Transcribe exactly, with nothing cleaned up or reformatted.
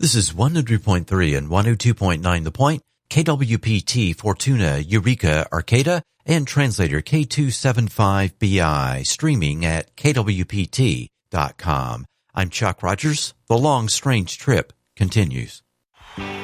This is one oh three point three and one oh two point nine The Point, K W P T, Fortuna, Eureka, Arcata, and translator K two seventy-five B I, streaming at K W P T dot com. I'm Chuck Rogers. The long, strange trip continues.